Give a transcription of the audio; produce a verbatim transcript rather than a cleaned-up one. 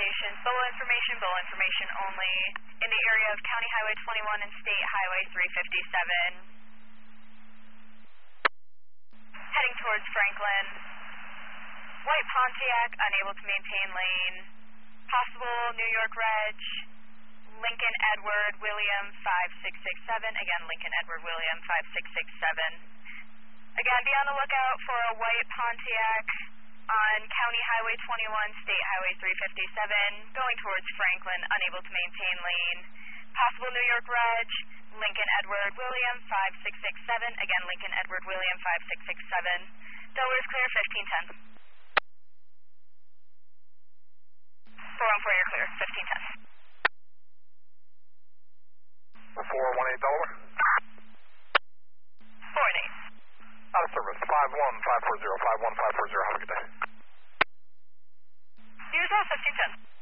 stations. Bowl information, bowl information only. In the area of County Highway twenty-one and State Highway three fifty-seven. Heading towards Franklin. White Pontiac, unable to maintain lane. Possible New York Reg. Lincoln Edward William five six six seven. Again, Lincoln Edward William five six six seven. Again, be on the lookout for a white Pontiac on County Highway twenty-one, State Highway three fifty-seven, going towards Franklin, unable to maintain lane. Possible New York Reg, Lincoln Edward William five six six seven. Again, Lincoln Edward William five six six seven. Delaware's clear, fifteen ten. four one four, you're clear, fifteen ten. four one eight Delaware. four and eight. Out of service, five one five four zero, five one five four zero, have a good day. You as well, fifteen ten.